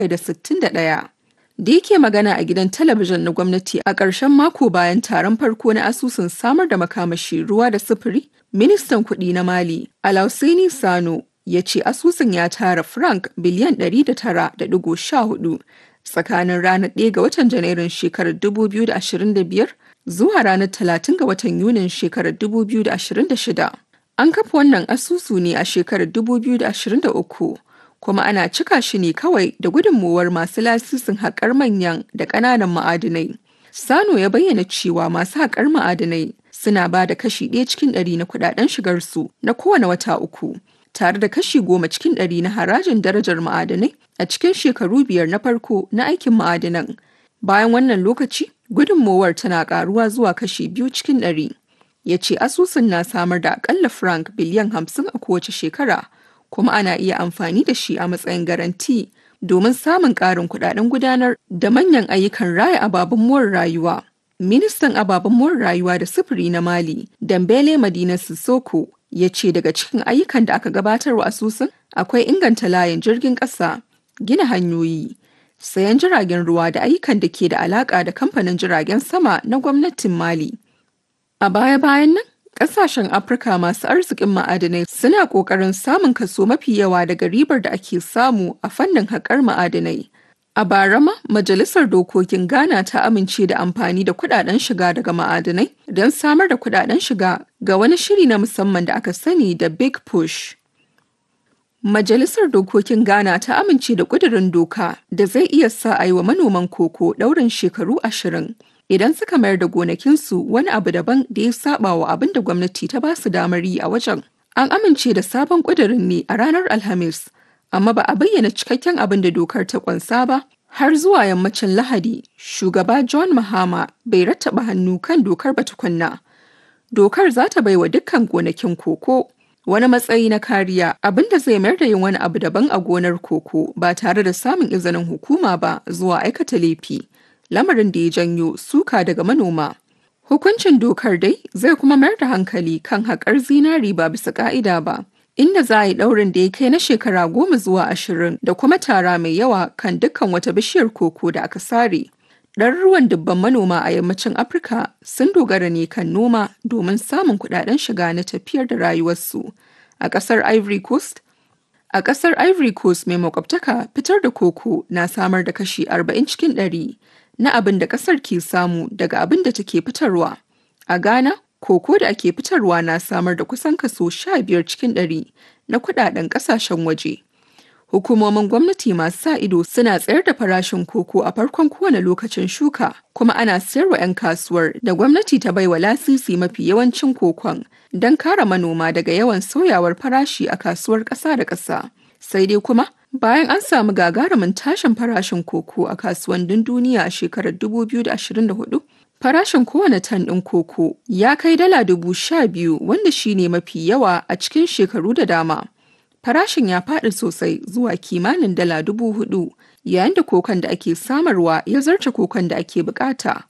761. Da yake magana a gidan talabijin na gwamnati a ƙarshen mako bayan taron farko na asusun samar da makamashi, ruwa da sufuri, ministan kuɗi na Mali, Alassane Sano, ya ce asusun ya tara franc biliyan 109.14 tsakanin ranar 1 ga watan Janairun shekarar 2025 zuwa ranar 30 ga watan Yunin shekarar 2026. An kafa wannan asusu ne a shekarar 2023, kuma ana cika shi ne kawai da gudunmuwar masu lasisin haƙar manyan da ƙananan ma'adinai. Sano ya bayyana cewa masu haƙar ma'adinai suna ba da kashi 1 cikin 100 na kuɗaɗen shigarsu na kowane wata uku, tare da kashi 10 cikin 100 na harajin darajar ma'adinai a cikin shekaru 5 na farko na aikin ma'adinan. Bayan wannan lokaci, gudunmowar tana ƙaruwa zuwa kashi 2 cikin 100. Ya ce asusun na samar da akalla franc biliyan 50 a kowace shekara, kuma ana iya amfani da shi a matsayin garanti domin samun ƙarin kuɗaɗen gudanar da manyan ayyukan raya ababen more rayuwa. Ministan ababen more rayuwa da sufuri na Mali, Dambele Madina Sissoko, ya ce daga cikin ayyukan da aka gabatar wa asusun akwai inganta layin jirgin ƙasa, gina hanyoyi, sayan jiragen ruwa da ayyukan da ke da alaƙa da kamfanin jiragen sama na gwamnatin Mali. A baya-bayan nan, ƙasashen Afirka masu arzikin ma'adinai suna ƙoƙarin samun kaso mafi yawa daga ribar da ake samu a fannin haƙar ma'adinai. A bara ma, Majalisar Dokokin Ghana ta amince da amfani da kuɗaɗen shiga daga ma'adinai don samar da kuɗaɗen shiga ga wani shiri na musamman da aka sani da Big Push. Majalisar Dokokin Ghana ta amince da ƙudurin doka da zai iya sa a yi wa manoman koko ɗaurin shekaru 20. Idan suka mayar da gonakinsu wani abu daban da ya saba wa abin da gwamnati ta ba su damar yi a wajen. An amince da sabon ƙudurin ne a ranar Alhamis, amma ba a bayyana cikakken abin da dokar ta ƙunsa ba. Har zuwa yammacin Lahadi, shugaba John Mahama bai rattaba hannu kan dokar ba tukunna. Dokar za ta baiwa dukkan gonakin koko wani matsayi na kariya, abin da zai mayar da yin wani abu daban a gonar koko ba tare da samun izinin hukuma ba zuwa aikata laifi. Lamarin da ya janyo suka daga manoma. Hukuncin dokar dai zai kuma mayar da hankali kan haƙar zinari ba bisa ƙa'ida ba, inda za a yi ɗaurin da ya kai na shekara 10 zuwa 20 da kuma tara mai yawa kan dukkan wata bishiyar koko da aka sare. Ɗaruruwan dubban manoma a yammacin Afirka sun dogara ne kan noma domin samun kuɗaɗen shiga na tafiyar da rayuwarsu. A ƙasar Ivory Coast mai makwabtaka, fitar da koko na samar da kashi 40 cikin 100 na abin da ƙasar ke samu daga abin da take fitarwa. A Ghana, koko da ake fitarwa na samar da kusan kaso 15 cikin 100 na kuɗaɗen ƙasashen waje. Hukumomin gwamnati masu sa ido suna tsayar da farashin koko a farkon kowane lokacin shuka, kuma ana sayarwa 'yan kasuwar da gwamnati ta baiwa lasisi mafi yawancin kokon don kare manoma daga yawan sauyawar farashi a kasuwar ƙasa da ƙasa. Sai dai kuma, bayan an samu gagarumin tashin farashin koko a kasuwannin duniya a shekarar 2024, farashin kowane tan ɗin koko ya kai dala 12,000, wanda shine mafi yawa a cikin shekaru da dama. Farashin ya faɗi sosai zuwa kimanin dala 4,000, yayin da kokon da ake samarwa ya zarce kokon da ake bukata.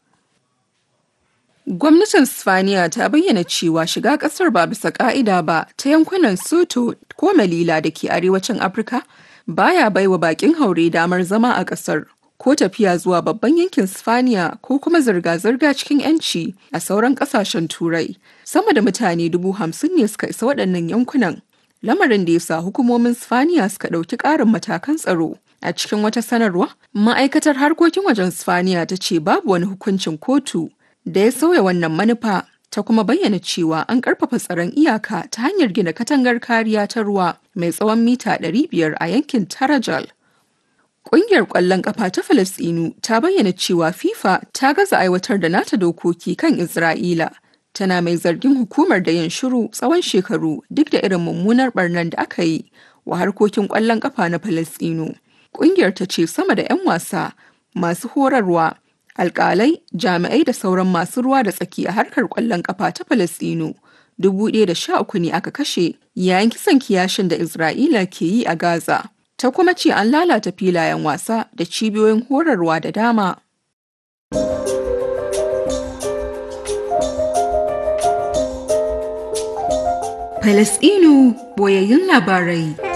Gwamnatin Sifaniya ta bayyana cewa shiga ƙasar ba bisa ƙa'ida ba ta yankunan Soto ko Melilla da ke arewacin Afirka baya baiwa baƙin haure damar zama a ƙasar, ko tafiya zuwa babban yankin Sifaniya ko kuma zirga-zirga cikin 'yanci a sauran ƙasashen Turai. Sama da mutane 50,000 ne suka isa waɗannan yankunan. Lamarin da ya sa hukumomin Sifaniya suka ɗauki ƙarin matakan tsaro. A cikin wata sanarwa, ma'aikatar harkokin wajen Sifaniya ta ce babu wani hukuncin kotu da ya sauya wannan manufa, ta kuma bayyana cewa an ƙarfafa tsaron iyaka ta hanyar gina katangar kariya ta ruwa mai tsawon mita 500 a yankin Tarajal. Ƙungiyar ƙwallon ƙafa ta Falasɗinu ta bayyana cewa FIFA ta gaza aiwatar da nata dokoki kan Isra'ila. Tana mai zargin hukumar da yin shiru tsawon shekaru duk da irin mummunar barnar da aka yi wa harkokin ƙwallon ƙafa na Falasɗinu. Ƙungiyar ta ce sama da 'yan wasa, masu horarwa, alƙalai, jami'ai da sauran masu ruwa da tsaki a harkar ƙwallon ƙafa ta Falasɗinu 1,013 ne aka kashe yayin kisan kiyashin da Isra'ila ke yi a Gaza. Ta kuma ce an lalata filayen wasa da cibiyoyin horarwa da dama. Falasɗinu boyayyun labarai.